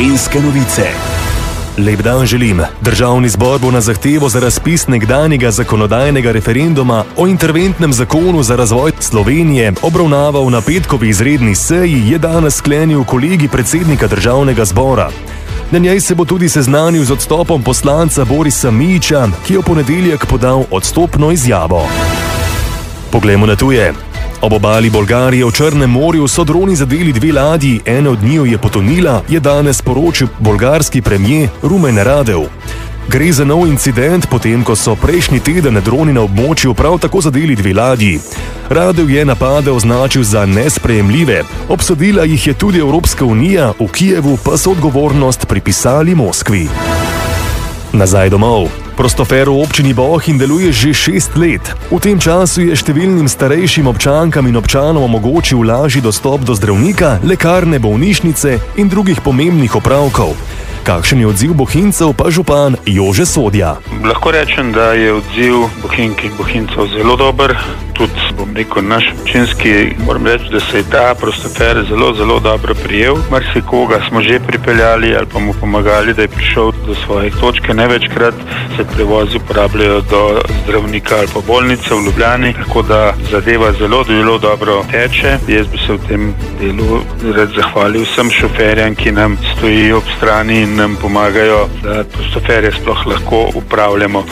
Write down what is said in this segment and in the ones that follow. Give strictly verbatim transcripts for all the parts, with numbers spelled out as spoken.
Slovenske novice. Lep dan želim. Državni zbor bo na zahtevo za razpis nekdanjega zakonodajnega referenduma o interventnem zakonu za razvoj Slovenije obravnaval na petkovi izredni seji, je danes sklenil kolegij predsednika državnega zbora. Na njej se bo tudi seznanil z odstopom poslanca Borisa Mijića, ki je v ponedeljek podal odstopno izjavo. Poglejmo na tuje. Ob obali Bolgarije v Črnem morju so droni zadeli dve ladji, ena od njiju je potonila, je danes sporočil bolgarski premier Rumen Radev. Gre za nov incident, potem ko so prejšnji teden droni na območju prav tako zadeli dve ladji. Radev je napade označil za nesprejemljive. Obsodila jih je tudi Evropska unija, v Kijevu pa so odgovornost pripisali Moskvi. Nazaj domov. Prostofer v občini Bohinj deluje že šest let. V tem času je številnim starejšim občankam in občanom omogočil lažji dostop do zdravnika, lekarne, bolnišnice in drugih pomembnih opravkov. Kakšen je odziv Bohinjcev, pa župan Jože Sodja. Lahko rečem, da je odziv Bohinjk in Bohinjcev zelo dober. Tudi, bom rekel, naš občinski, moram reči, da se je ta prostofer zelo, zelo dobro prijel. Marsikoga smo že pripeljali ali pa mu pomagali, da je prišel do svoje točke. Največkrat se prevozi uporabljajo do zdravnika ali pa bolnice v Ljubljani, tako da zadeva zelo, zelo dobro teče. Jaz bi se v tem delu rad zahvalil vsem šoferjem, ki nam stojijo ob strani in nam pomagajo, da prostoferje sploh lahko upravljamo.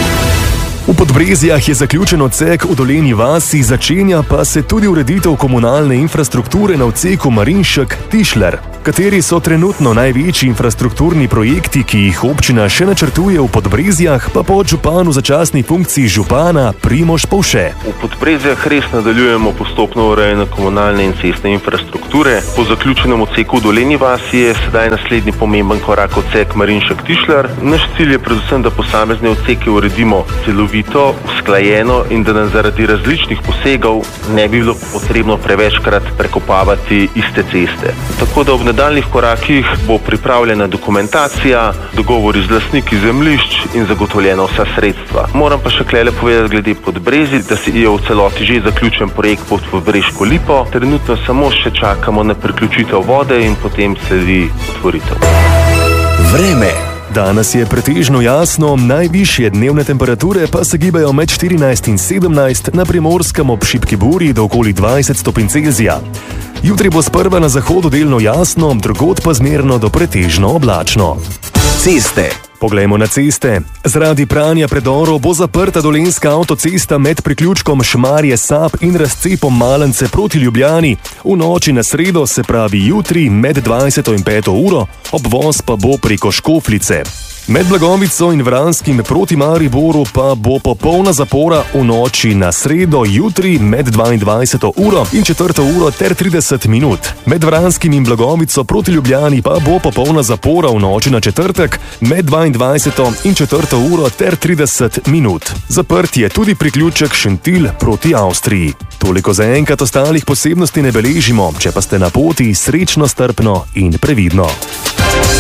V Podbrezjah je zaključen odsek v Dolenji vasi, začenja pa se tudi ureditev komunalne infrastrukture na odseku Marinšek-Tišler, kateri so trenutno največji infrastrukturni projekti, ki jih občina še načrtuje v Podbrezjah, pa podžupan v začasni funkciji župana Primož Povše. V Podbrezjah res nadaljujemo postopno urejanje komunalne in cestne infrastrukture. Po zaključenem odseku v Dolenji vasi je sedaj naslednji pomemben korak odsek Marinšek-Tišler. Naš cilj je predvsem, da posamezne odseke uredimo celovito, usklajeno in da nam zaradi različnih posegov ne bi bilo potrebno prevečkrat prekopavati iste ceste. Tako da ob nadaljnih korakih bo pripravljena dokumentacija, dogovori z lastniki zemljišč in zagotovljena vsa sredstva. Moram pa še klele povedati glede Podbrezij, da se je v celoti že zaključen projekt pod Podbreško lipo. Trenutno samo še čakamo na priključitev vode in potem sledi otvoritev. Vreme. Danes je pretežno jasno, najvišje dnevne temperature pa se gibajo med štirinajst in sedemnajst, na Primorskem ob šibki burji do okoli dvajset stopinj Celzija. Jutri bo sprva na zahodu delno jasno, drugod pa zmerno do pretežno oblačno. Ceste. Poglejmo na ceste. Zaradi pranja predorov bo zaprta dolenjska avtocesta med priključkom Šmarje-Sap in razcepom Malence proti Ljubljani. V noči na sredo, se pravi jutri, med dvajseto in peto uro, obvoz pa bo preko Škofljice. Med Blagovico in Vranskim proti Mariboru pa bo popolna zapora v noči na sredo, jutri med dvaindvajseto uro in četrto uro ter trideset minut. Med Vranskim in Blagovico proti Ljubljani pa bo popolna zapora v noči na četrtek med dvaindvajseto in četrto uro ter trideset minut. Zaprt je tudi priključek Šentilj proti Avstriji. Toliko za enkrat, ostalih posebnosti ne beležimo, če pa ste na poti, srečno, strpno in previdno.